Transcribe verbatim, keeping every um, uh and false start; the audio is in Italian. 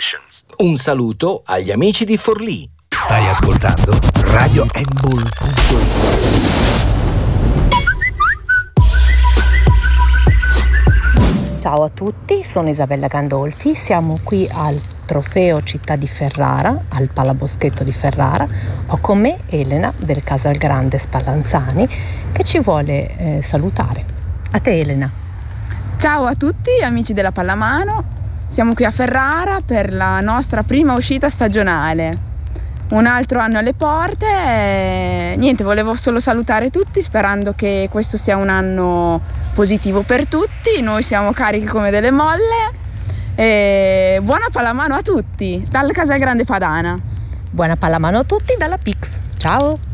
Un saluto agli amici di Forlì. Stai ascoltando radio handball punto it. Ciao a tutti, sono Isabella Gandolfi, siamo qui al Trofeo Città di Ferrara, al Palaboschetto di Ferrara. Ho con me Elena del Casalgrande Spallanzani che ci vuole eh, salutare. A te Elena. Ciao a tutti amici della pallamano, siamo qui a Ferrara per la nostra prima uscita stagionale. Un altro anno alle porte e niente, volevo solo salutare tutti sperando che questo sia un anno positivo per tutti. Noi siamo carichi come delle molle e buona pallamano a tutti dal Casalgrande Padana. Buona pallamano a tutti dalla Pix. Ciao!